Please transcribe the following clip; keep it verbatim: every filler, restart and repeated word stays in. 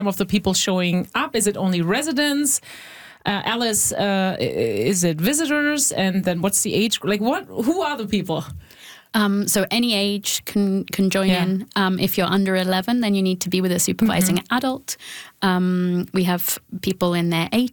of the people showing up? Is it only residents? Uh, Alice, uh, is it visitors? And then what's the age? Like, what? Who are the people? Um, so any age can can join Yeah. in. Um, if you're under eleven, then you need to be with a supervising Mm-hmm. adult. Um, we have people in their